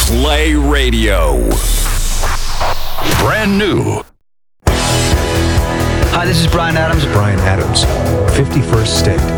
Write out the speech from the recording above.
Play Radio. Brand new. Hi, this is Bryan Adams. Bryan Adams, 51st State.